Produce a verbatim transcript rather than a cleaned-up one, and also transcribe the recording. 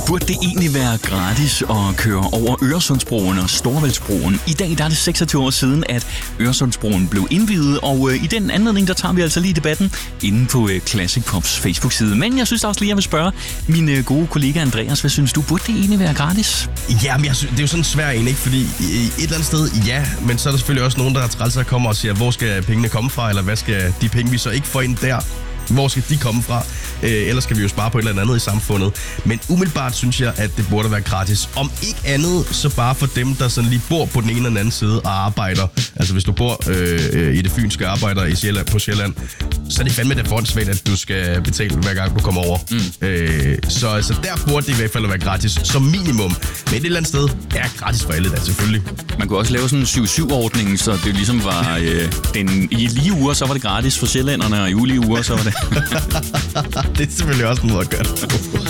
Burde det egentlig være gratis at køre over Øresundsbroen og Storebæltsbroen? I dag der er det seksogtyve år siden, at Øresundsbroen blev indviet, og øh, i den anledning, der tager vi altså lige debatten inde på øh, Classic Pops Facebook-side. Men jeg synes også lige, jeg vil spørge min øh, gode kollega Andreas, hvad synes du, burde det egentlig være gratis? Jamen, jeg synes, det er jo sådan svært en, ikke? Fordi et eller andet sted, ja, men så er der selvfølgelig også nogen, der er træls at komme og siger, hvor skal pengene komme fra, eller hvad skal de penge, vi så ikke får ind der, hvor skal de komme fra? Øh, ellers skal vi jo spare på et eller andet i samfundet. Men umiddelbart synes jeg, at det burde være gratis. Om ikke andet, så bare for dem, der sådan lige bor på den ene eller den anden side og arbejder. Altså hvis du bor øh, i det fynske, arbejder i Sjælland, på Sjælland, så er det fandme det forholdsvægt, at du skal betale hver gang du kommer over. Mm. Øh, så altså, der burde det i hvert fald være gratis, som minimum. Men et eller andet sted er gratis for alle da, selvfølgelig. Man kunne også lave sådan en syv syv-ordning, så det ligesom var øh, den, i lige uger, så var det gratis for sjællænderne, og i ulige uger, så var det... Det er selvfølgelig også en måde at gøre det.